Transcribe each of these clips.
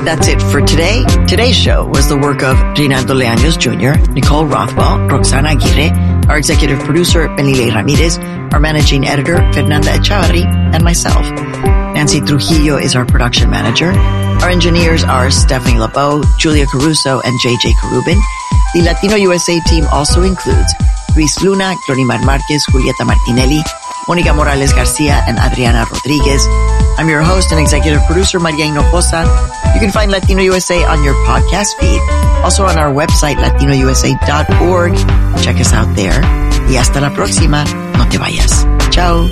That's it for today. Today's show was the work of Rinaldo Leaños Jr., Nicole Rothwell, Roxana Aguirre, our executive producer, Benilei Ramirez, our managing editor, Fernanda Echavarri, and myself. Nancy Trujillo is our production manager. Our engineers are Stephanie LeBeau, Julia Caruso, and JJ Carubin. The Latino USA team also includes Luis Luna, Glorimar Marquez, Julieta Martinelli, Mónica Morales Garcia, and Adriana Rodriguez. I'm your host and executive producer, Maria Hinojosa. You can find Latino USA on your podcast feed. Also on our website, latinousa.org. Check us out there. Y hasta la próxima. No te vayas. Ciao.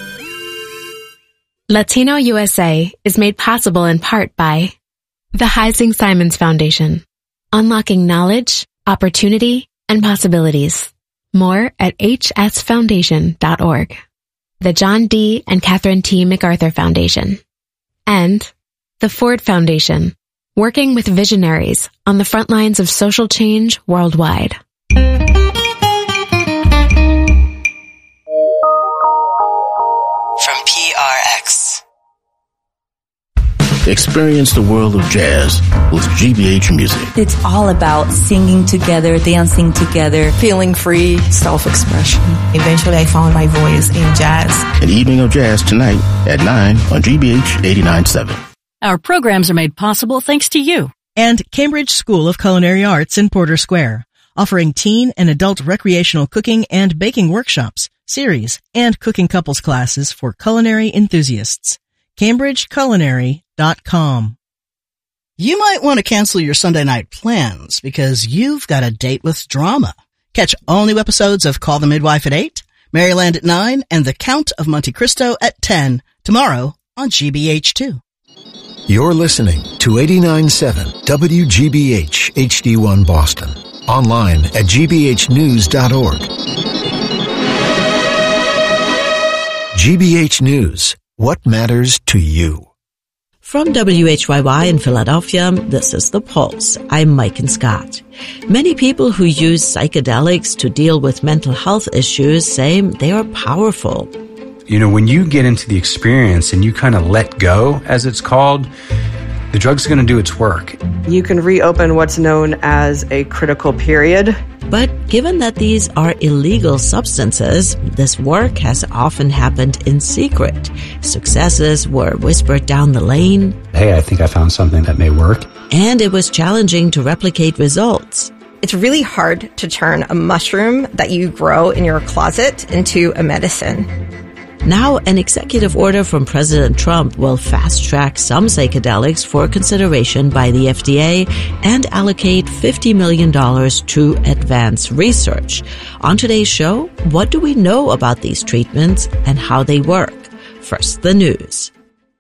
Latino USA is made possible in part by the Heising Simons Foundation, unlocking knowledge, opportunity, and possibilities. More at hsfoundation.org. The John D. and Catherine T. MacArthur Foundation, and the Ford Foundation, working with visionaries on the front lines of social change worldwide. From PRX. Experience the world of jazz with GBH Music. It's all about singing together, dancing together, feeling free, self-expression. Eventually, I found my voice in jazz. An evening of jazz tonight at 9 on GBH 89.7. Our programs are made possible thanks to you. And Cambridge School of Culinary Arts in Porter Square, offering teen and adult recreational cooking and baking workshops, series, and cooking couples classes for culinary enthusiasts. CambridgeCulinary.com. You might want to cancel your Sunday night plans because you've got a date with drama. Catch all new episodes of Call the Midwife at 8, Maryland at 9, and The Count of Monte Cristo at 10 tomorrow on GBH2. You're listening to 89.7 WGBH HD1 Boston. Online at gbhnews.org. GBH News. What matters to you? From WHYY in Philadelphia, this is The Pulse. I'm Mike and Scott. Many people who use psychedelics to deal with mental health issues say they are powerful. You know, when you get into the experience and you kind of let go, as it's called, the drug's going to do its work. You can reopen what's known as a critical period. But given that these are illegal substances, this work has often happened in secret. Successes were whispered down the lane. Hey, I think I found something that may work. And it was challenging to replicate results. It's really hard to turn a mushroom that you grow in your closet into a medicine. Now, an executive order from President Trump will fast-track some psychedelics for consideration by the FDA and allocate $50 million to advance research. On today's show, what do we know about these treatments and how they work? First, the news.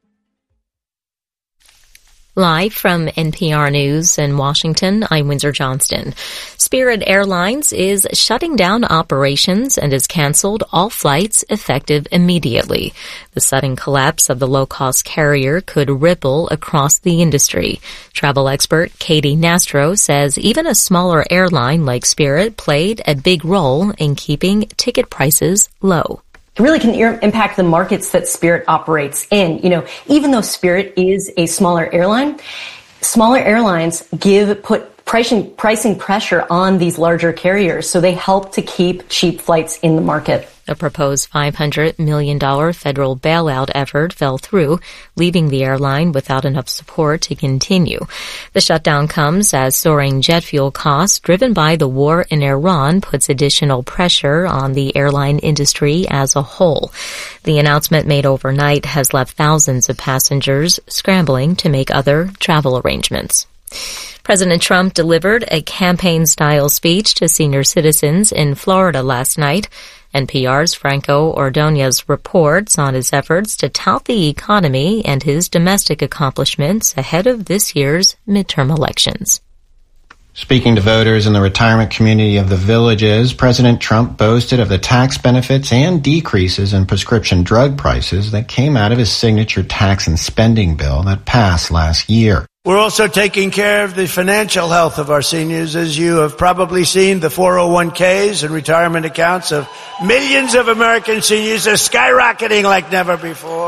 Live from NPR News in Washington, I'm Windsor Johnston. Spirit Airlines is shutting down operations and has canceled all flights effective immediately. The sudden collapse of the low-cost carrier could ripple across the industry. Travel expert Katie Nastro says even a smaller airline like Spirit played a big role in keeping ticket prices low. It really can impact the markets that Spirit operates in. You know, even though Spirit is a smaller airline, smaller airlines put pricing pressure on these larger carriers, so they help to keep cheap flights in the market. A proposed $500 million federal bailout effort fell through, leaving the airline without enough support to continue. The shutdown comes as soaring jet fuel costs driven by the war in Iran puts additional pressure on the airline industry as a whole. The announcement made overnight has left thousands of passengers scrambling to make other travel arrangements. President Trump delivered a campaign-style speech to senior citizens in Florida last night. NPR's Franco Ordonez reports on his efforts to tout the economy and his domestic accomplishments ahead of this year's midterm elections. Speaking to voters in the retirement community of the Villages, President Trump boasted of the tax benefits and decreases in prescription drug prices that came out of his signature tax and spending bill that passed last year. We're also taking care of the financial health of our seniors. As you have probably seen, the 401ks and retirement accounts of millions of American seniors are skyrocketing like never before.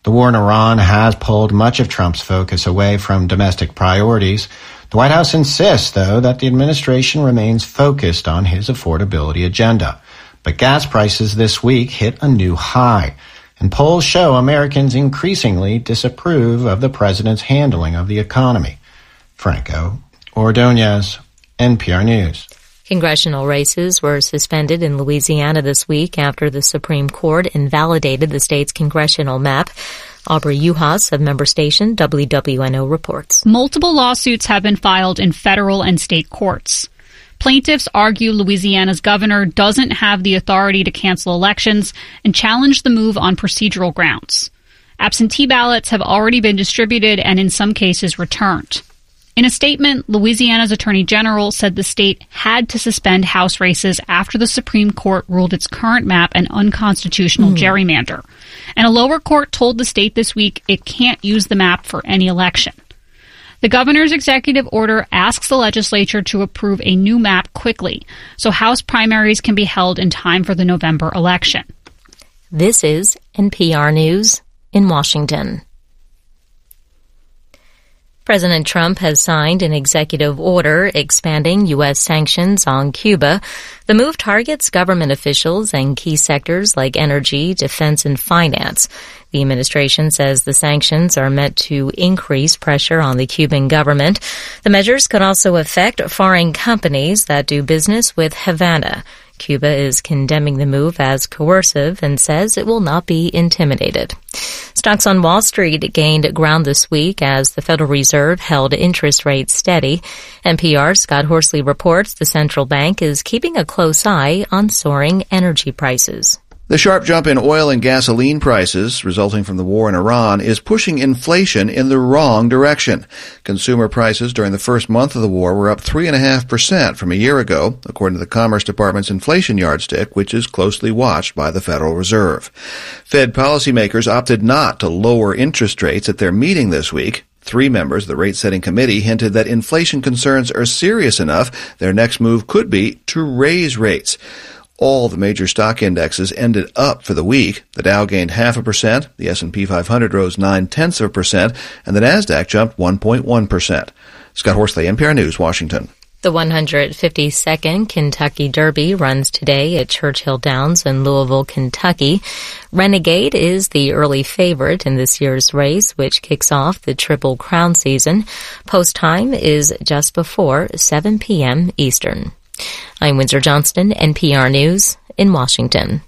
The war in Iran has pulled much of Trump's focus away from domestic priorities. The White House insists, though, that the administration remains focused on his affordability agenda. But gas prices this week hit a new high, and polls show Americans increasingly disapprove of the president's handling of the economy. Franco Ordonez, NPR News. Congressional races were suspended in Louisiana this week after the Supreme Court invalidated the state's congressional map. Aubrey Uhas of member station WWNO reports. Multiple lawsuits have been filed in federal and state courts. Plaintiffs argue Louisiana's governor doesn't have the authority to cancel elections and challenge the move on procedural grounds. Absentee ballots have already been distributed and in some cases returned. In a statement, Louisiana's Attorney General said the state had to suspend House races after the Supreme Court ruled its current map an unconstitutional gerrymander. And a lower court told the state this week it can't use the map for any election. The governor's executive order asks the legislature to approve a new map quickly, so House primaries can be held in time for the November election. This is NPR News in Washington. President Trump has signed an executive order expanding U.S. sanctions on Cuba. The move targets government officials and key sectors like energy, defense, and finance. The administration says the sanctions are meant to increase pressure on the Cuban government. The measures could also affect foreign companies that do business with Havana. Cuba is condemning the move as coercive and says it will not be intimidated. Stocks on Wall Street gained ground this week as the Federal Reserve held interest rates steady. NPR's Scott Horsley reports the central bank is keeping a close eye on soaring energy prices. The sharp jump in oil and gasoline prices resulting from the war in Iran is pushing inflation in the wrong direction. Consumer prices during the first month of the war were up 3.5% from a year ago, according to the Commerce Department's inflation yardstick, which is closely watched by the Federal Reserve. Fed policymakers opted not to lower interest rates at their meeting this week. 3 members of the rate-setting committee hinted that inflation concerns are serious enough their next move could be to raise rates. All the major stock indexes ended up for the week. The Dow gained 0.5%, the S&P 500 rose 0.9%, and the Nasdaq jumped 1.1%. Scott Horsley, NPR News, Washington. The 152nd Kentucky Derby runs today at Churchill Downs in Louisville, Kentucky. Renegade is the early favorite in this year's race, which kicks off the Triple Crown season. Post time is just before 7 p.m. Eastern. I'm Windsor Johnston, NPR News in Washington.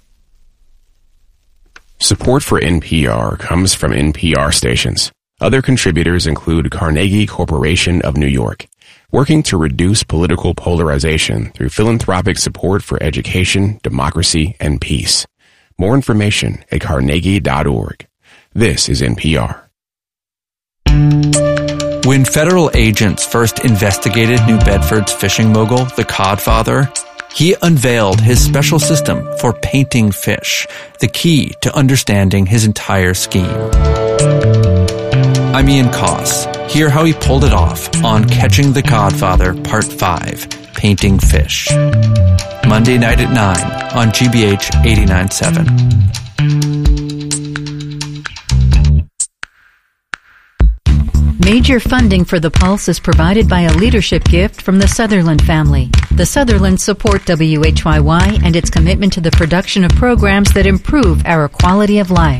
Support for NPR comes from NPR stations. Other contributors include Carnegie Corporation of New York, working to reduce political polarization through philanthropic support for education, democracy, and peace. More information at carnegie.org. This is NPR. When federal agents first investigated New Bedford's fishing mogul, the Codfather, he unveiled his special system for painting fish, the key to understanding his entire scheme. I'm Ian Koss. Hear how he pulled it off on Catching the Codfather, Part 5, Painting Fish. Monday night at 9 on GBH 89.7. Major funding for The Pulse is provided by a leadership gift from the Sutherland family. The Sutherlands support WHYY and its commitment to the production of programs that improve our quality of life.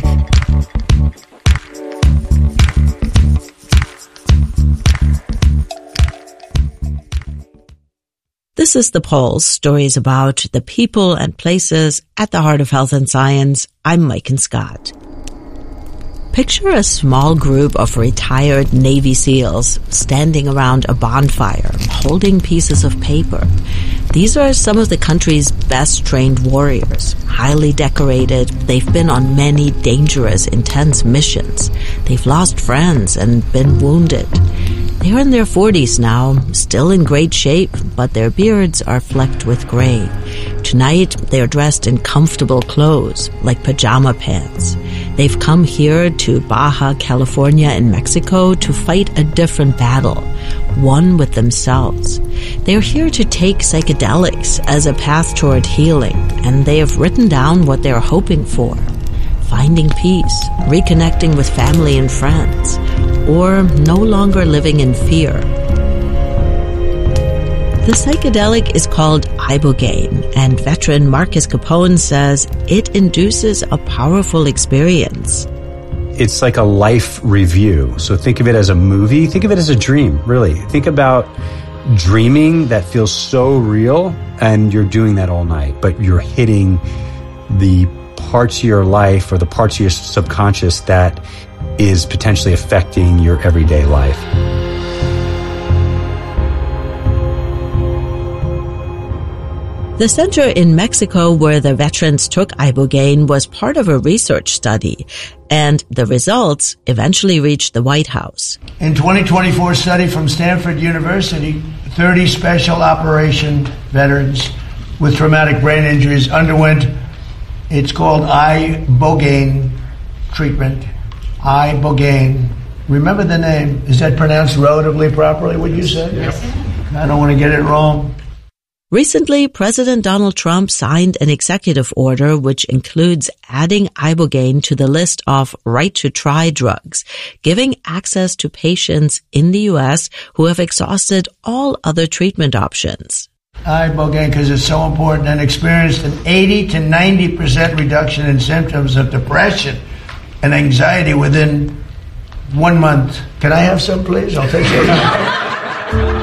This is The Pulse, stories about the people and places at the heart of health and science. I'm Maiken Scott. Picture a small group of retired Navy SEALs standing around a bonfire, holding pieces of paper. These are some of the country's best-trained warriors, highly decorated. They've been on many dangerous, intense missions. They've lost friends and been wounded. They're in their 40s now, still in great shape, but their beards are flecked with gray. Tonight, they're dressed in comfortable clothes, like pajama pants. They've come here to Baja California in Mexico to fight a different battle, one with themselves. They're here to take psychedelics as a path toward healing, and they have written down what they're hoping for. finding peace, reconnecting with family and friends, or no longer living in fear. The psychedelic is called Ibogaine, and veteran Marcus Capone says it induces a powerful experience. It's like a life review. So think of it as a movie. Think of it as a dream, really. Think about dreaming that feels so real, and you're doing that all night, but you're hitting the parts of your life or the parts of your subconscious that is potentially affecting your everyday life. The center in Mexico where the veterans took Ibogaine was part of a research study, and the results eventually reached the White House. In 2024 study from Stanford University, 30 special operation veterans with traumatic brain injuries underwent, it's called Ibogaine treatment. Ibogaine. Remember the name. Is that pronounced relatively properly, would you say? Yes. I don't want to get it wrong. Recently, President Donald Trump signed an executive order which includes adding Ibogaine to the list of right-to-try drugs, giving access to patients in the U.S. who have exhausted all other treatment options. Ibogaine, because it's so important, and experienced an 80 to 90% reduction in symptoms of depression and anxiety within 1 month. Can I have some, please? I'll take some.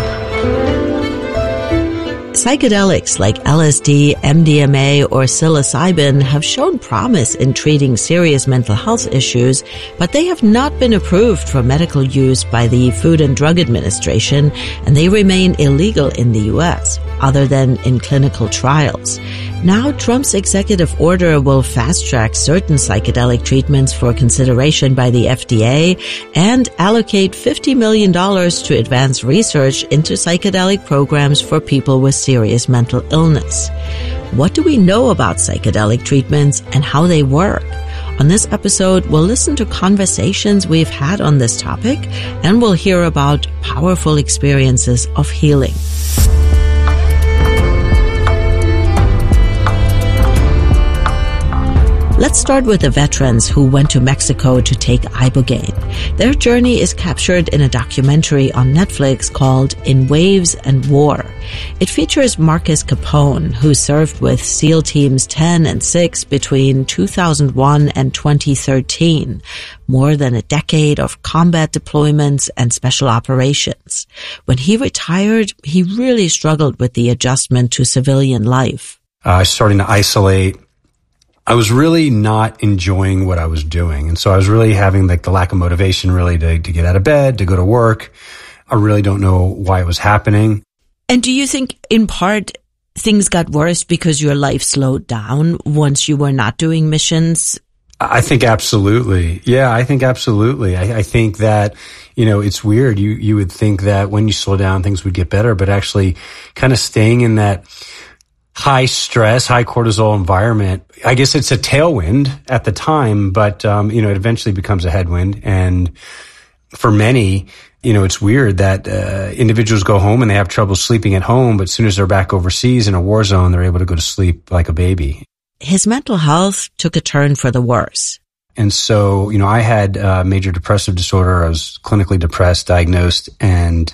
Psychedelics like LSD, MDMA, or psilocybin have shown promise in treating serious mental health issues, but they have not been approved for medical use by the Food and Drug Administration, and they remain illegal in the U.S., other than in clinical trials. Now, Trump's executive order will fast-track certain psychedelic treatments for consideration by the FDA and allocate $50 million to advance research into psychedelic programs for people with serious mental illness. What do we know about psychedelic treatments and how they work? On this episode, we'll listen to conversations we've had on this topic, and we'll hear about powerful experiences of healing. Let's start with the veterans who went to Mexico to take Ibogaine. Their journey is captured in a documentary on Netflix called In Waves and War. It features Marcus Capone, who served with SEAL Teams 10 and 6 between 2001 and 2013. More than a decade of combat deployments and special operations. When he retired, he really struggled with the adjustment to civilian life. Starting to isolate. I was really not enjoying what I was doing. And so I was really having like the lack of motivation really to get out of bed, to go to work. I really don't know why it was happening. And do you think in part things got worse because your life slowed down once you were not doing missions? I think absolutely. Yeah, I think absolutely. I think that, it's weird. You would think that when you slow down, things would get better, but actually kind of staying in that high stress, high cortisol environment, I guess it's a tailwind at the time, but, it eventually becomes a headwind. And for many, it's weird that, individuals go home and they have trouble sleeping at home, but as soon as they're back overseas in a war zone, they're able to go to sleep like a baby. His mental health took a turn for the worse. And so, I had major depressive disorder. I was clinically depressed, diagnosed, and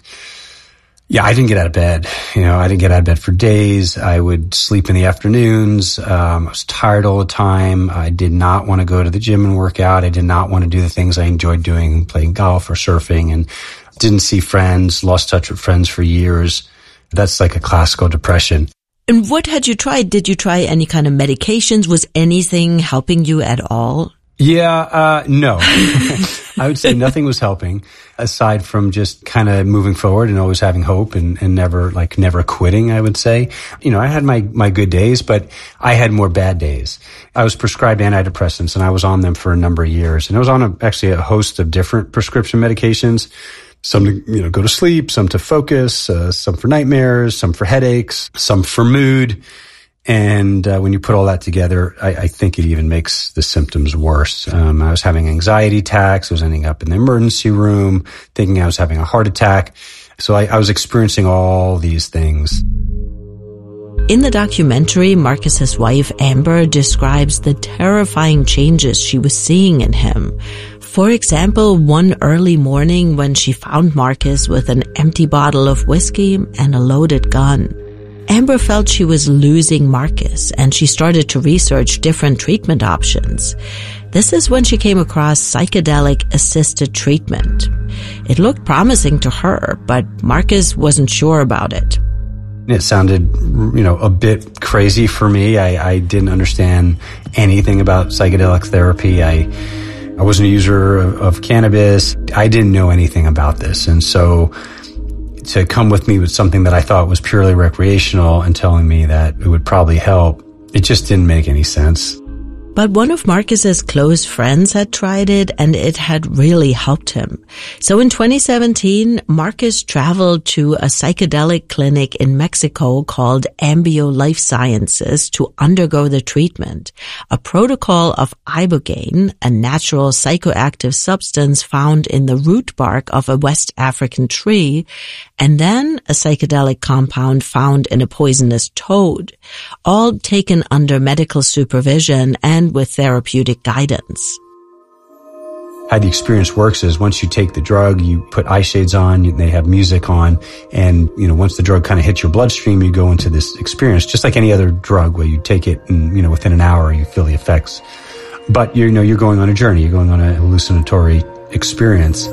I didn't get out of bed. I didn't get out of bed for days. I would sleep in the afternoons. I was tired all the time. I did not want to go to the gym and work out. I did not want to do the things I enjoyed doing, playing golf or surfing, and didn't see friends, lost touch with friends for years. That's like a classical depression. And what had you tried? Did you try any kind of medications? Was anything helping you at all? No. I would say nothing was helping aside from just kind of moving forward and always having hope and never quitting, I would say. I had my good days, but I had more bad days. I was prescribed antidepressants and I was on them for a number of years. And I was on actually a host of different prescription medications. Some to, go to sleep, some to focus, some for nightmares, some for headaches, some for mood. And when you put all that together, I think it even makes the symptoms worse. I was having anxiety attacks. I was ending up in the emergency room, thinking I was having a heart attack. So I was experiencing all these things. In the documentary, Marcus's wife, Amber, describes the terrifying changes she was seeing in him. For example, one early morning when she found Marcus with an empty bottle of whiskey and a loaded gun. Amber felt she was losing Marcus, and she started to research different treatment options. This is when she came across psychedelic-assisted treatment. It looked promising to her, but Marcus wasn't sure about it. It sounded, a bit crazy for me. I didn't understand anything about psychedelic therapy. I wasn't a user of cannabis. I didn't know anything about this. And so to come with me with something that I thought was purely recreational and telling me that it would probably help, it just didn't make any sense. But one of Marcus's close friends had tried it, and it had really helped him. So in 2017, Marcus traveled to a psychedelic clinic in Mexico called Ambio Life Sciences to undergo the treatment, a protocol of ibogaine, a natural psychoactive substance found in the root bark of a West African tree, and then a psychedelic compound found in a poisonous toad, all taken under medical supervision and with therapeutic guidance. How the experience works is once you take the drug, you put eye shades on, they have music on, and, once the drug kind of hits your bloodstream, you go into this experience, just like any other drug where you take it and, within an hour you feel the effects. But, you're going on a journey, you're going on a hallucinatory experience.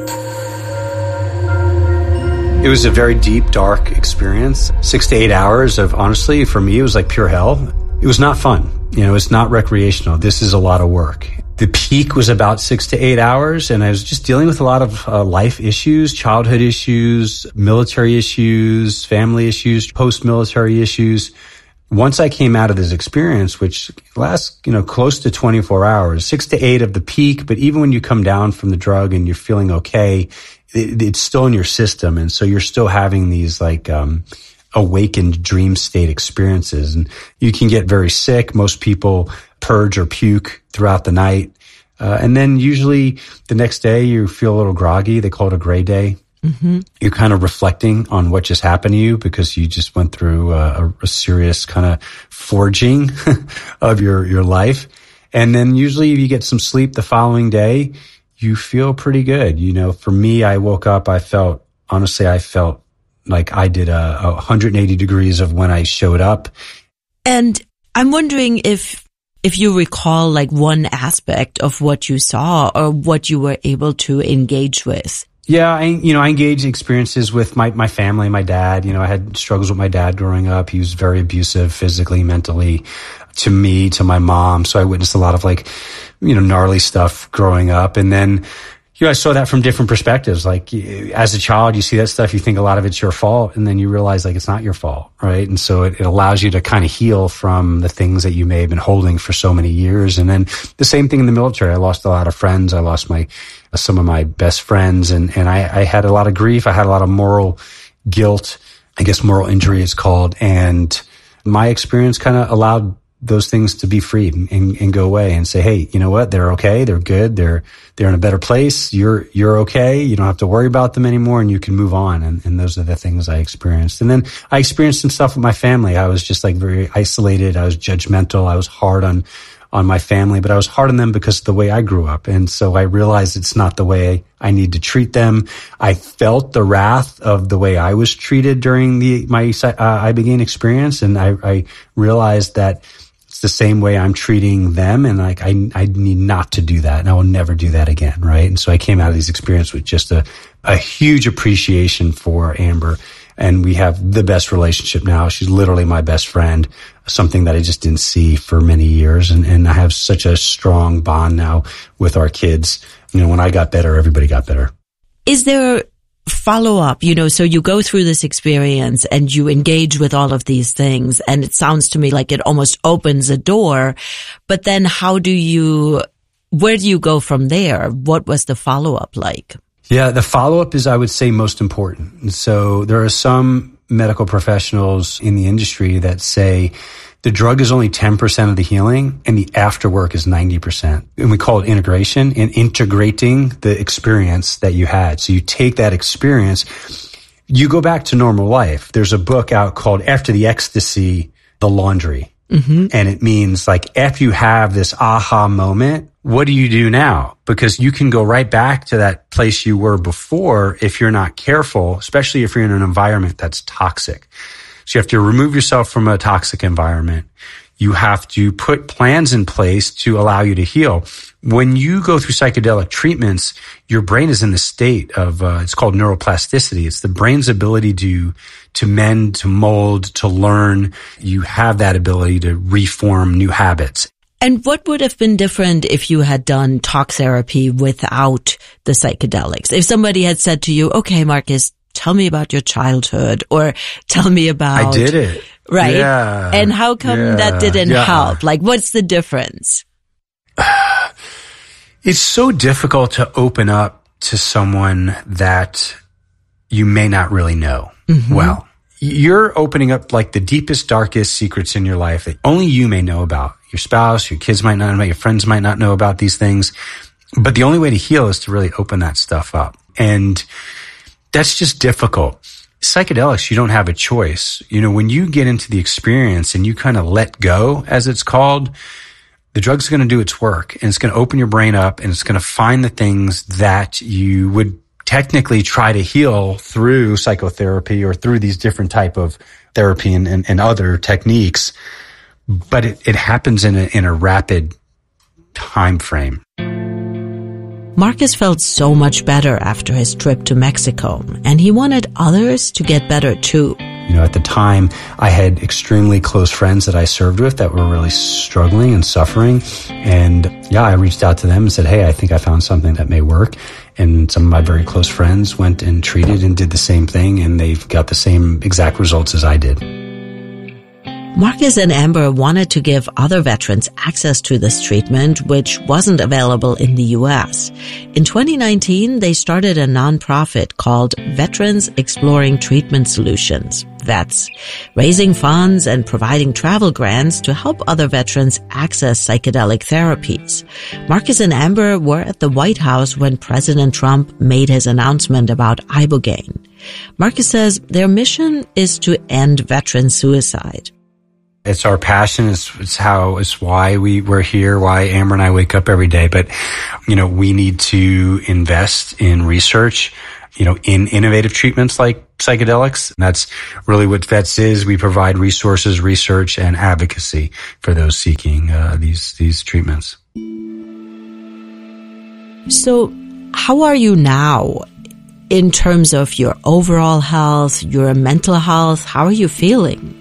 It was a very deep, dark experience. 6 to 8 hours of, honestly, for me, it was like pure hell. It was not fun. It's not recreational. This is a lot of work. The peak was about 6 to 8 hours, and I was just dealing with a lot of life issues, childhood issues, military issues, family issues, post-military issues. Once I came out of this experience, which lasts, close to 24 hours, 6 to 8 of the peak, but even when you come down from the drug and you're feeling okay, it's still in your system. And so you're still having these awakened dream state experiences. And you can get very sick. Most people purge or puke throughout the night. And then usually the next day you feel a little groggy. They call it a gray day. Mm-hmm. You're kind of reflecting on what just happened to you because you just went through a serious kind of forging of your life. And then usually if you get some sleep the following day, you feel pretty good. For me, I woke up, I felt like I did 180 degrees of when I showed up. And I'm wondering if you recall like one aspect of what you saw or what you were able to engage with. Yeah, I engaged experiences with my family, my dad. I had struggles with my dad growing up. He was very abusive physically, mentally, to me, to my mom. So I witnessed a lot of gnarly stuff growing up. And then, I saw that from different perspectives. Like as a child, you see that stuff, you think a lot of it's your fault, and then you realize it's not your fault, right? And so it allows you to kind of heal from the things that you may have been holding for so many years. And then the same thing in the military. I lost a lot of friends. I lost some of my best friends, and I had a lot of grief. I had a lot of moral guilt, I guess moral injury it's called. And my experience kind of allowed those things to be freed and go away and say, hey, you know what? They're okay. They're good. They're in a better place. You're okay. You don't have to worry about them anymore, and you can move on. And those are the things I experienced. And then I experienced some stuff with my family. I was just very isolated. I was judgmental. I was hard on my family, but I was hard on them because of the way I grew up. And so I realized it's not the way I need to treat them. I felt the wrath of the way I was treated during my ibogaine experience. And I realized that it's the same way I'm treating them. And I need not to do that. And I will never do that again. Right. And so I came out of these experiences with just a huge appreciation for Amber. And we have the best relationship now. She's literally my best friend, something that I just didn't see for many years. And I have such a strong bond now with our kids. When I got better, everybody got better. Is there follow-up? So you go through this experience and you engage with all of these things, and it sounds to me like it almost opens a door. But then where do you go from there? What was the follow-up like? Yeah, the follow-up is, I would say, most important. So there are some medical professionals in the industry that say the drug is only 10% of the healing and the afterwork is 90%. And we call it integration, and integrating the experience that you had. So you take that experience, you go back to normal life. There's a book out called After the Ecstasy, the laundry. Mm-hmm. And it means like after you have this aha moment, what do you do now? Because you can go right back to that place you were before if you're not careful, especially if you're in an environment that's toxic. So you have to remove yourself from a toxic environment. You have to put plans in place to allow you to heal. When you go through psychedelic treatments, your brain is in the state of, it's called neuroplasticity. It's the brain's ability to mend, to mold, to learn. You have that ability to reform new habits. And what would have been different if you had done talk therapy without the psychedelics? If somebody had said to you, okay, Marcus, tell me about your childhood, or tell me about... I did it. Right? Yeah. And how come that didn't help? Like, what's the difference? It's so difficult to open up to someone that you may not really know well. You're opening up like the deepest, darkest secrets in your life that only you may know about. Your spouse, your kids might not know about, your friends might not know about these things. But the only way to heal is to really open that stuff up. And that's just difficult. Psychedelics, you don't have a choice. You know, when you get into the experience and you kind of let go, as it's called, the drug's going to do its work, and it's going to open your brain up, and it's going to find the things that you would technically try to heal through psychotherapy or through these different type of therapy and other techniques. But it happens in a rapid time frame. Marcus felt so much better after his trip to Mexico, and he wanted others to get better too. You know, at the time, I had extremely close friends that I served with that were really struggling and suffering. And yeah, I reached out to them and said, hey, I think I found something that may work. And some of my very close friends went and treated and did the same thing, and they've got the same exact results as I did. Marcus and Amber wanted to give other veterans access to this treatment, which wasn't available in the U.S. In 2019, they started a nonprofit called Veterans Exploring Treatment Solutions, VETS, raising funds and providing travel grants to help other veterans access psychedelic therapies. Marcus and Amber were at the White House when President Trump made his announcement about Ibogaine. Marcus says their mission is to end veteran suicide. It's our passion. It's why we're here, why Amber and I wake up every day. But, you know, we need to invest in research, you know, in innovative treatments like psychedelics. And that's really what VETS is. We provide resources, research, and advocacy for those seeking these treatments. So how are you now in terms of your overall health, your mental health? How are you feeling?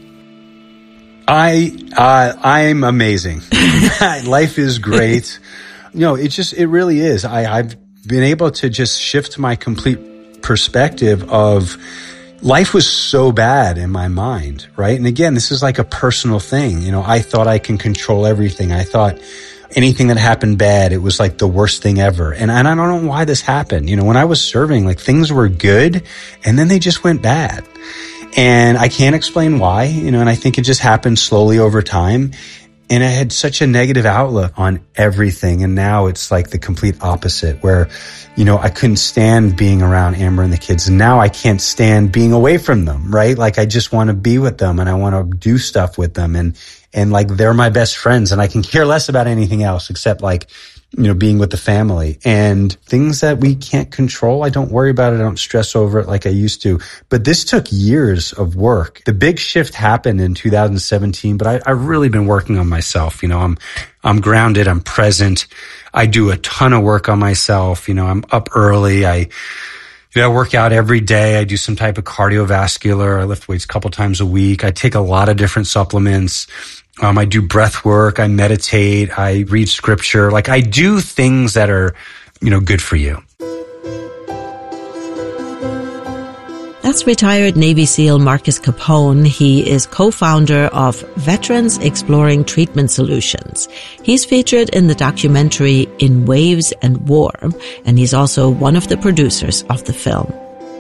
I'm amazing. Life is great. No, it really is. I've been able to just shift my complete perspective of life was so bad in my mind, right? And again, this is like a personal thing. You know, I thought I can control everything. I thought anything that happened bad, it was like the worst thing ever. And I don't know why this happened. You know, when I was serving, like things were good and then they just went bad. And I can't explain why, you know, and I think it just happened slowly over time. And I had such a negative outlook on everything. And now it's like the complete opposite where, you know, I couldn't stand being around Amber and the kids. And now I can't stand being away from them, right? Like I just want to be with them and I want to do stuff with them. And like they're my best friends and I can care less about anything else except like, you know, being with the family. And things that we can't control, I don't worry about it. I don't stress over it like I used to. But this took years of work. The big shift happened in 2017, but I've really been working on myself. You know, I'm grounded. I'm present. I do a ton of work on myself. You know, I'm up early. I work out every day. I do some type of cardiovascular. I lift weights a couple times a week. I take a lot of different supplements. I do breath work. I meditate. I read scripture. Like I do things that are, you know, good for you. That's retired Navy SEAL Marcus Capone. He is co-founder of Veterans Exploring Treatment Solutions. He's featured in the documentary In Waves and War, and he's also one of the producers of the film.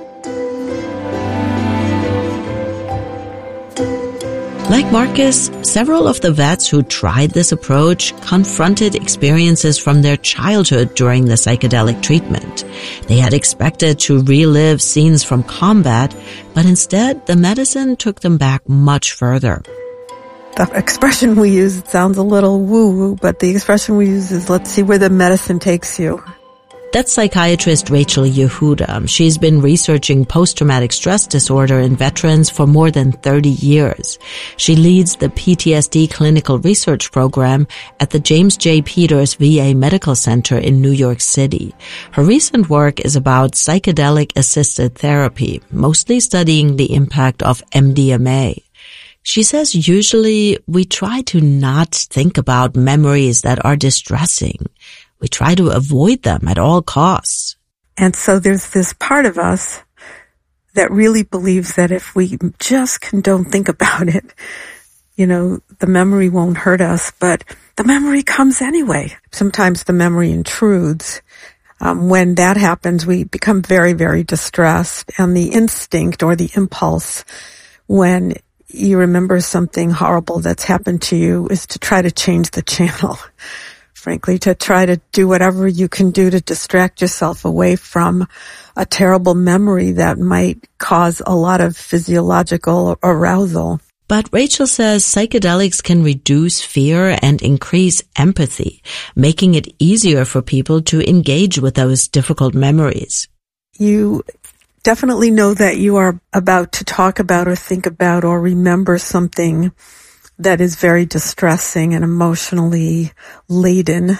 Like Marcus, several of the vets who tried this approach confronted experiences from their childhood during the psychedelic treatment. They had expected to relive scenes from combat, but instead the medicine took them back much further. The expression we use, it sounds a little woo-woo, but the expression we use is, let's see where the medicine takes you. That's psychiatrist Rachel Yehuda. She's been researching post-traumatic stress disorder in veterans for more than 30 years. She leads the PTSD clinical research program at the James J. Peters VA Medical Center in New York City. Her recent work is about psychedelic-assisted therapy, mostly studying the impact of MDMA. She says usually we try to not think about memories that are distressing. We try to avoid them at all costs. And so there's this part of us that really believes that if we just don't think about it, the memory won't hurt us, but the memory comes anyway. Sometimes the memory intrudes. When that happens, we become very, very distressed. And the instinct or the impulse when you remember something horrible that's happened to you is to try to change the channel. Frankly, to try to do whatever you can do to distract yourself away from a terrible memory that might cause a lot of physiological arousal. But Rachel says psychedelics can reduce fear and increase empathy, making it easier for people to engage with those difficult memories. You definitely know that you are about to talk about or think about or remember something that is very distressing and emotionally laden.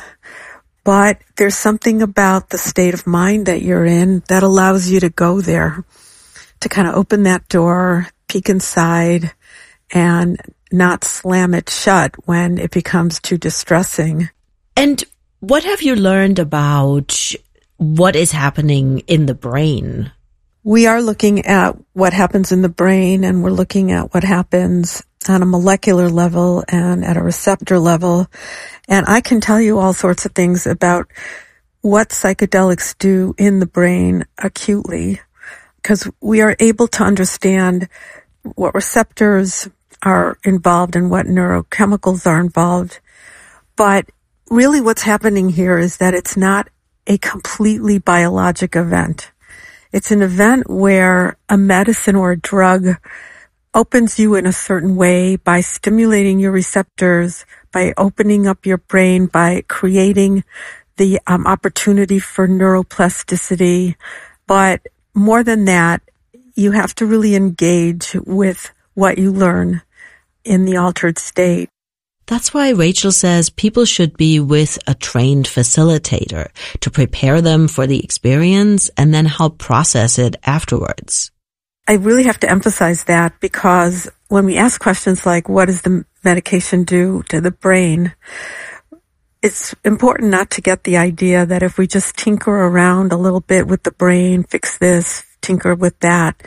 But there's something about the state of mind that you're in that allows you to go there, to kind of open that door, peek inside, and not slam it shut when it becomes too distressing. And what have you learned about what is happening in the brain? We are looking at what happens in the brain, and we're looking at what happens on a molecular level and at a receptor level. And I can tell you all sorts of things about what psychedelics do in the brain acutely, because we are able to understand what receptors are involved and what neurochemicals are involved. But really what's happening here is that it's not a completely biologic event. It's an event where a medicine or a drug opens you in a certain way by stimulating your receptors, by opening up your brain, by creating the opportunity for neuroplasticity. But more than that, you have to really engage with what you learn in the altered state. That's why Rachel says people should be with a trained facilitator to prepare them for the experience and then help process it afterwards. I really have to emphasize that, because when we ask questions like, what does the medication do to the brain? It's important not to get the idea that if we just tinker around a little bit with the brain, fix this, tinker with that,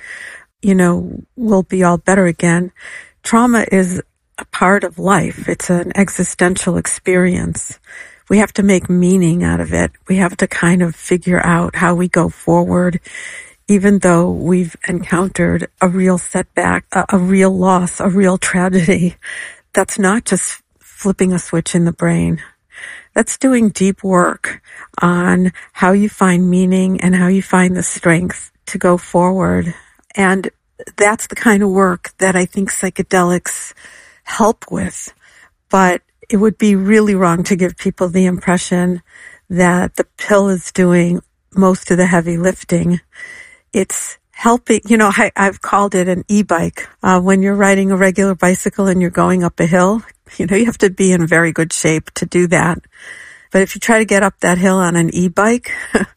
we'll be all better again. Trauma is a part of life. It's an existential experience. We have to make meaning out of it. We have to kind of figure out how we go forward, even though we've encountered a real setback, a real loss, a real tragedy. That's not just flipping a switch in the brain. That's doing deep work on how you find meaning and how you find the strength to go forward. And that's the kind of work that I think psychedelics help with. But it would be really wrong to give people the impression that the pill is doing most of the heavy lifting. It's helping, I've called it an e-bike. When you're riding a regular bicycle and you're going up a hill, you have to be in very good shape to do that. But if you try to get up that hill on an e-bike,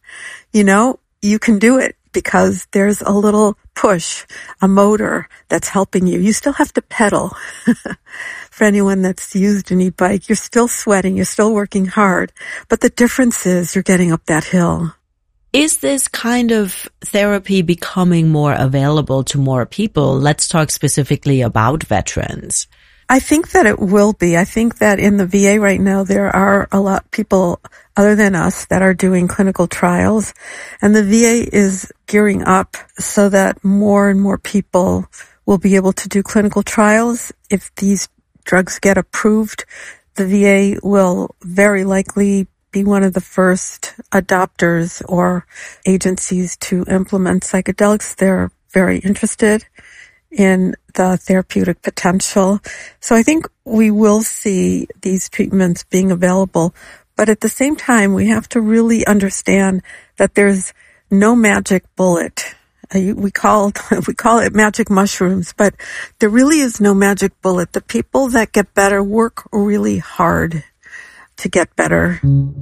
you can do it because there's a little push, a motor that's helping you. You still have to pedal. For anyone that's used an e-bike, you're still sweating, you're still working hard. But the difference is you're getting up that hill. Is this kind of therapy becoming more available to more people? Let's talk specifically about veterans. I think that it will be. I think that in the VA right now, there are a lot of people other than us that are doing clinical trials. And the VA is gearing up so that more and more people will be able to do clinical trials. If these drugs get approved, the VA will very likely be one of the first adopters or agencies to implement psychedelics. They're very interested in the therapeutic potential. So I think we will see these treatments being available. But at the same time, we have to really understand that there's no magic bullet. We call it magic mushrooms, but there really is no magic bullet. The people that get better work really hard to get better.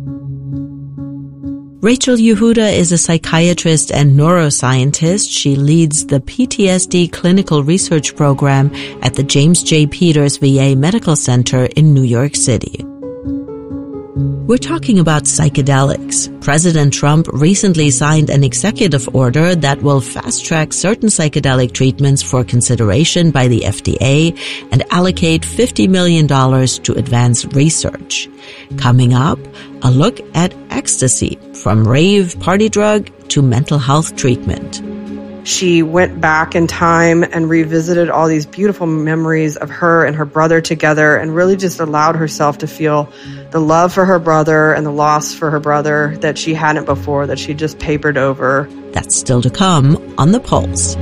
Rachel Yehuda is a psychiatrist and neuroscientist. She leads the PTSD clinical research program at the James J. Peters VA Medical Center in New York City. We're talking about psychedelics. President Trump recently signed an executive order that will fast-track certain psychedelic treatments for consideration by the FDA and allocate $50 million to advance research. Coming up, a look at ecstasy, from rave party drug to mental health treatment. She went back in time and revisited all these beautiful memories of her and her brother together and really just allowed herself to feel the love for her brother and the loss for her brother that she hadn't before, that she just papered over. That's still to come on The Pulse.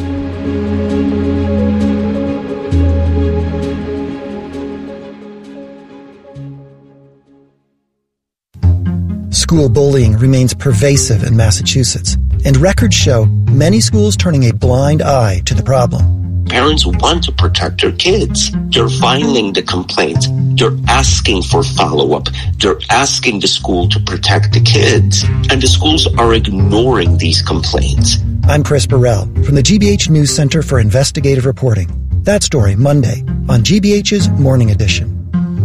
School bullying remains pervasive in Massachusetts, and records show many schools turning a blind eye to the problem. Parents want to protect their kids. They're filing the complaints. They're asking for follow-up. They're asking the school to protect the kids. And the schools are ignoring these complaints. I'm Chris Burrell from the GBH News Center for Investigative Reporting. That story Monday on GBH's Morning Edition.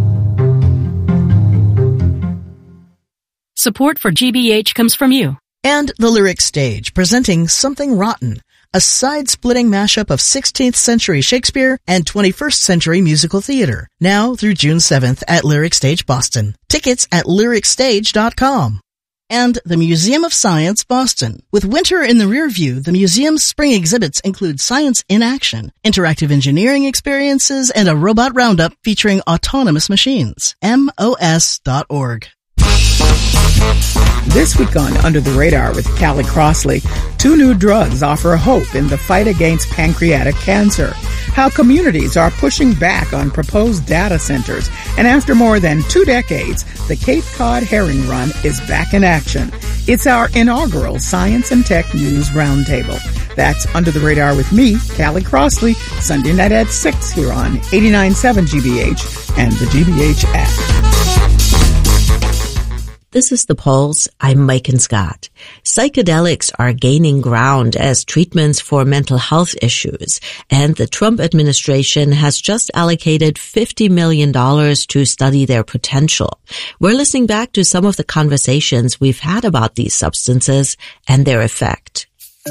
Support for GBH comes from you. And the Lyric Stage, presenting Something Rotten, a side-splitting mashup of 16th century Shakespeare and 21st century musical theater. Now through June 7th at Lyric Stage Boston. Tickets at lyricstage.com. And the Museum of Science Boston. With winter in the rear view, the museum's spring exhibits include science in action, interactive engineering experiences, and a robot roundup featuring autonomous machines. MOS.org. This week on Under the Radar with Callie Crossley, 2 new drugs offer hope in the fight against pancreatic cancer. How communities are pushing back on proposed data centers. And after more than 2 decades, the Cape Cod Herring Run is back in action. It's our inaugural Science and Tech News Roundtable. That's Under the Radar with me, Callie Crossley, Sunday night at 6 here on 89.7 GBH and the GBH app. This is The Pulse. I'm Maiken Scott. Psychedelics are gaining ground as treatments for mental health issues, and the Trump administration has just allocated $50 million to study their potential. We're listening back to some of the conversations we've had about these substances and their effect.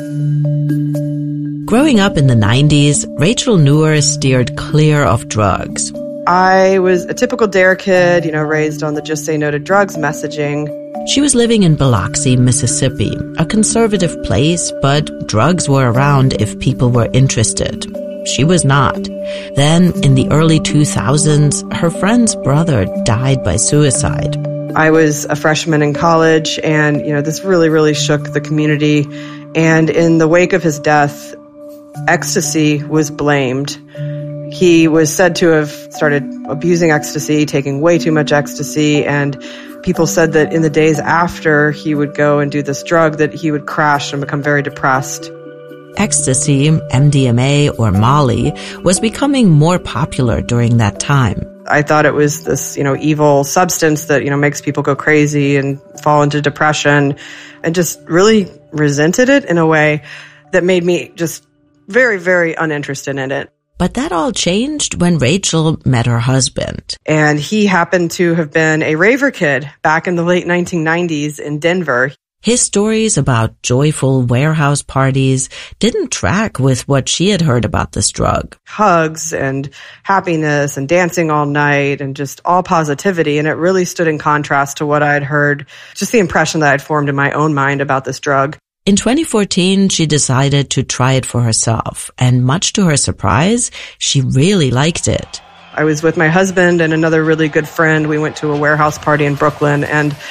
Growing up in the 90s, Rachel Nuwer steered clear of drugs. I was a typical DARE kid, raised on the Just Say No to Drugs messaging. She was living in Biloxi, Mississippi, a conservative place, but drugs were around if people were interested. She was not. Then, in the early 2000s, her friend's brother died by suicide. I was a freshman in college, and, this really, really shook the community. And in the wake of his death, ecstasy was blamed. He was said to have started abusing ecstasy, taking way too much ecstasy, and people said that in the days after he would go and do this drug that he would crash and become very depressed. Ecstasy, MDMA or Molly, was becoming more popular during that time. I thought it was this, evil substance that, makes people go crazy and fall into depression, and just really resented it in a way that made me just very, very uninterested in it. But that all changed when Rachel met her husband. And he happened to have been a raver kid back in the late 1990s in Denver. His stories about joyful warehouse parties didn't track with what she had heard about this drug. Hugs and happiness and dancing all night and just all positivity. And it really stood in contrast to what I had heard, just the impression that I'd formed in my own mind about this drug. In 2014, she decided to try it for herself, and much to her surprise, she really liked it. I was with my husband and another really good friend. We went to a warehouse party in Brooklyn, and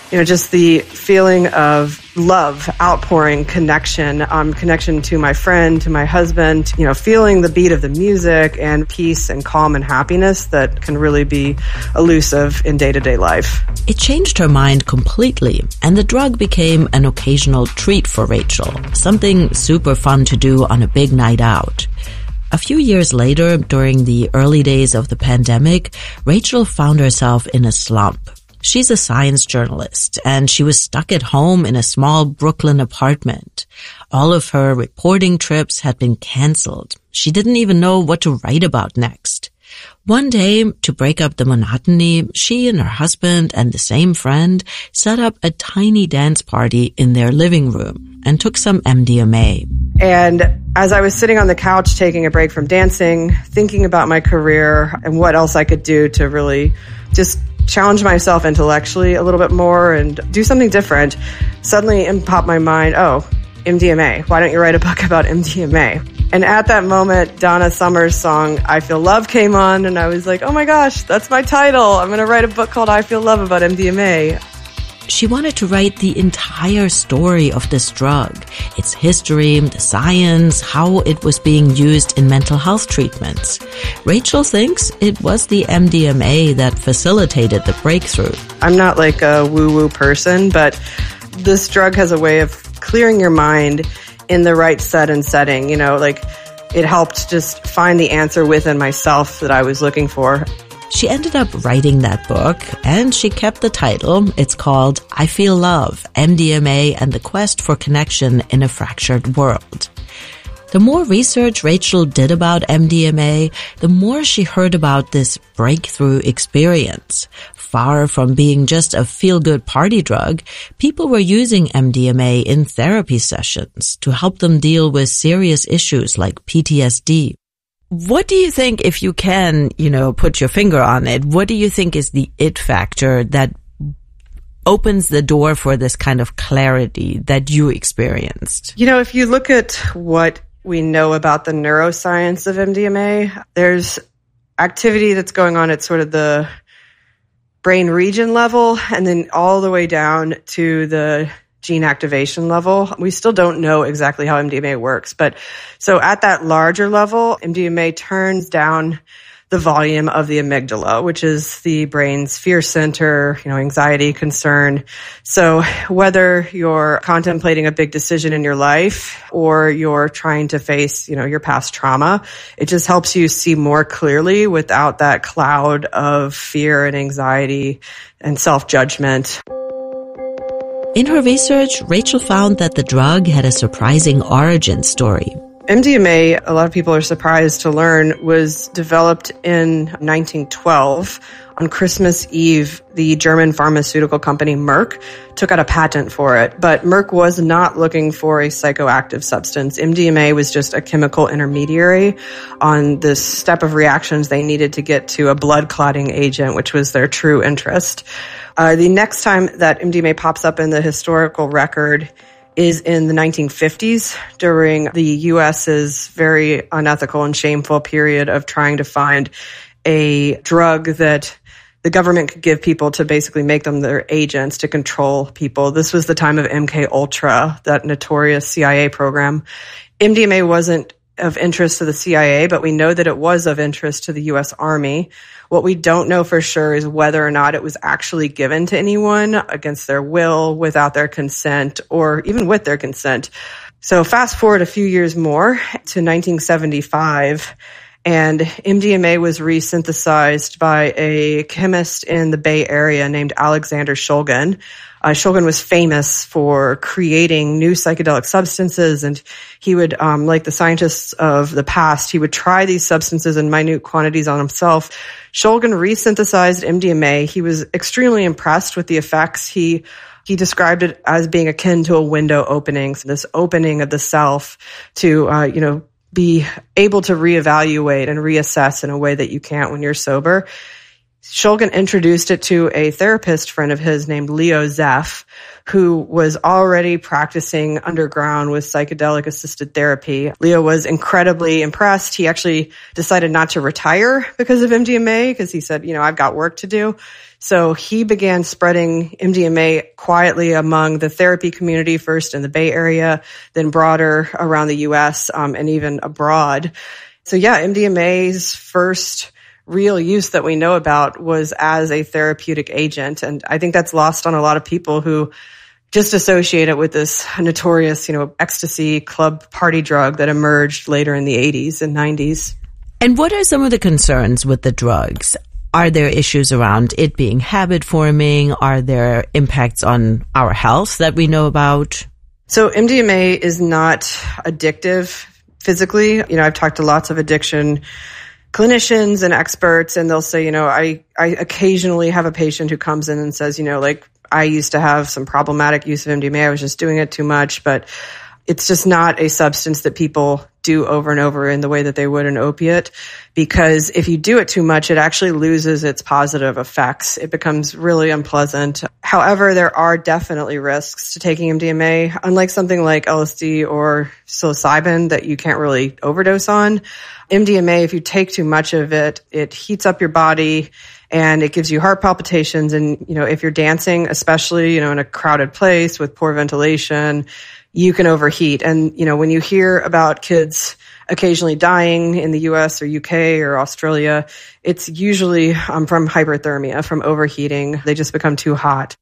just the feeling of love, outpouring, connection, connection to my friend, to my husband, feeling the beat of the music and peace and calm and happiness that can really be elusive in day-to-day life. It changed her mind completely, and the drug became an occasional treat for Rachel, something super fun to do on a big night out. A few years later, during the early days of the pandemic, Rachel found herself in a slump. She's a science journalist, and she was stuck at home in a small Brooklyn apartment. All of her reporting trips had been canceled. She didn't even know what to write about next. One day, to break up the monotony, she and her husband and the same friend set up a tiny dance party in their living room and took some MDMA. And as I was sitting on the couch taking a break from dancing, thinking about my career and what else I could do to really just challenge myself intellectually a little bit more and do something different, suddenly in popped my mind, MDMA. Why don't you write a book about MDMA? And at that moment, Donna Summer's song, I Feel Love, came on, and I was like, oh my gosh, that's my title. I'm going to write a book called I Feel Love about MDMA. She wanted to write the entire story of this drug, its history, the science, how it was being used in mental health treatments. Rachel thinks it was the MDMA that facilitated the breakthrough. I'm not like a woo-woo person, but this drug has a way of clearing your mind in the right set and setting. It helped just find the answer within myself that I was looking for. She ended up writing that book, and she kept the title. It's called I Feel Love, MDMA and the Quest for Connection in a Fractured World. The more research Rachel did about MDMA, the more she heard about this breakthrough experience. Far from being just a feel-good party drug, people were using MDMA in therapy sessions to help them deal with serious issues like PTSD. What do you think, if you can, put your finger on it, what do you think is the it factor that opens the door for this kind of clarity that you experienced? If you look at what we know about the neuroscience of MDMA, there's activity that's going on at sort of the brain region level and then all the way down to the gene activation level. We still don't know exactly how MDMA works, but so at that larger level, MDMA turns down the volume of the amygdala, which is the brain's fear center, anxiety, concern. So whether you're contemplating a big decision in your life or you're trying to face, your past trauma, it just helps you see more clearly without that cloud of fear and anxiety and self-judgment. In her research, Rachel found that the drug had a surprising origin story. MDMA, a lot of people are surprised to learn, was developed in 1912. On Christmas Eve, the German pharmaceutical company Merck took out a patent for it. But Merck was not looking for a psychoactive substance. MDMA was just a chemical intermediary on this step of reactions they needed to get to a blood clotting agent, which was their true interest. The next time that MDMA pops up in the historical record is in the 1950s during the U.S.'s very unethical and shameful period of trying to find a drug that the government could give people to basically make them their agents to control people. This was the time of MK Ultra, that notorious CIA program. MDMA wasn't of interest to the CIA, but we know that it was of interest to the U.S. Army. What we don't know for sure is whether or not it was actually given to anyone against their will, without their consent, or even with their consent. So fast forward a few years more to 1975, and MDMA was resynthesized by a chemist in the Bay Area named Alexander Shulgin. Shulgin was famous for creating new psychedelic substances, and he would, like the scientists of the past, he would try these substances in minute quantities on himself. Shulgin resynthesized MDMA. He was extremely impressed with the effects. He described it as being akin to a window opening, so this opening of the self to, be able to reevaluate and reassess in a way that you can't when you're sober. Shulgin introduced it to a therapist friend of his named Leo Zeff, who was already practicing underground with psychedelic-assisted therapy. Leo was incredibly impressed. He actually decided not to retire because of MDMA, because he said, I've got work to do. So he began spreading MDMA quietly among the therapy community, first in the Bay Area, then broader around the U.S. And even abroad. So MDMA's first real use that we know about was as a therapeutic agent. And I think that's lost on a lot of people who just associate it with this notorious, ecstasy club party drug that emerged later in the 80s and 90s. And what are some of the concerns with the drugs? Are there issues around it being habit forming? Are there impacts on our health that we know about? So MDMA is not addictive physically. I've talked to lots of addiction clinicians and experts, and they'll say, I occasionally have a patient who comes in and says, I used to have some problematic use of MDMA. I was just doing it too much, but it's just not a substance that people do over and over in the way that they would an opiate, because if you do it too much, it actually loses its positive effects. It becomes really unpleasant. However, there are definitely risks to taking MDMA, unlike something like LSD or psilocybin that you can't really overdose on. MDMA, if you take too much of it, it heats up your body and it gives you heart palpitations. And, if you're dancing, especially, in a crowded place with poor ventilation, you can overheat. And, when you hear about kids occasionally dying in the US or UK or Australia, it's usually from hyperthermia, from overheating. They just become too hot.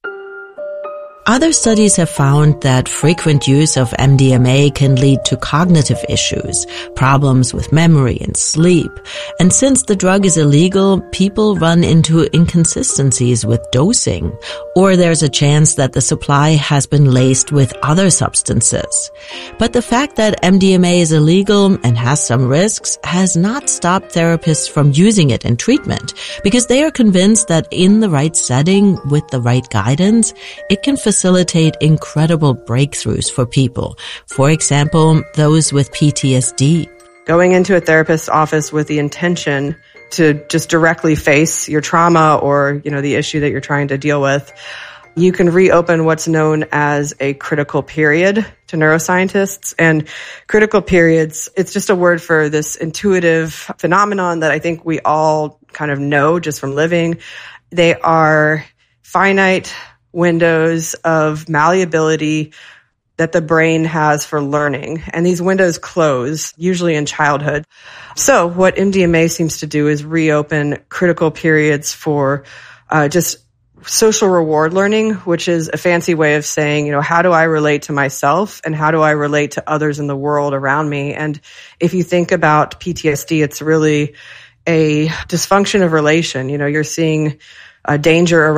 Other studies have found that frequent use of MDMA can lead to cognitive issues, problems with memory and sleep. And since the drug is illegal, people run into inconsistencies with dosing, or there's a chance that the supply has been laced with other substances. But the fact that MDMA is illegal and has some risks has not stopped therapists from using it in treatment, because they are convinced that in the right setting, with the right guidance, it can facilitate incredible breakthroughs for people. For example, those with PTSD. Going into a therapist's office with the intention to just directly face your trauma or, the issue that you're trying to deal with, you can reopen what's known as a critical period to neuroscientists. And critical periods, it's just a word for this intuitive phenomenon that I think we all kind of know just from living. They are finite windows of malleability that the brain has for learning. And these windows close, usually in childhood. So what MDMA seems to do is reopen critical periods for just social reward learning, which is a fancy way of saying, how do I relate to myself and how do I relate to others in the world around me? And if you think about PTSD, it's really a dysfunction of relation. You're seeing danger around